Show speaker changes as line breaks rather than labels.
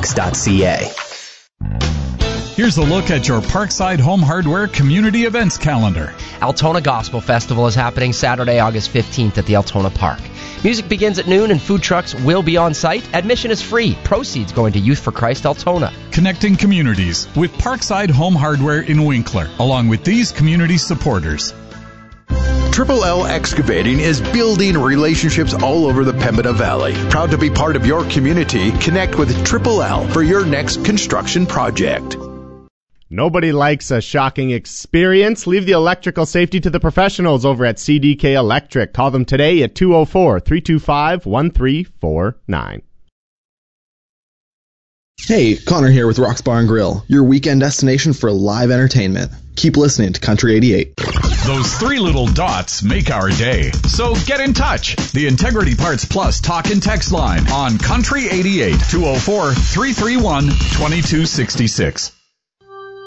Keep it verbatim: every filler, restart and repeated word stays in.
logistics dot c a.
Here's a look at your Parkside Home Hardware Community Events calendar.
Altona Gospel Festival is happening Saturday, August fifteenth at the Altona Park. Music begins at noon and food trucks will be on site. Admission is free. Proceeds going to Youth for Christ Altona.
Connecting communities with Parkside Home Hardware in Winkler, along with these community supporters.
Triple L Excavating is building relationships all over the Pembina Valley. Proud to be part of your community. Connect with Triple L for your next construction project.
Nobody likes a shocking experience. Leave the electrical safety to the professionals over at C D K Electric. Call them today at two oh four, three two five, one three four nine.
Hey, Connor here with Rock's Bar and Grill, your weekend destination for live entertainment. Keep listening to Country eighty-eight.
Those three little dots make our day. So get in touch. The Integrity Parts Plus talk and text line on Country eighty-eight, two oh four, three three one, two two six six.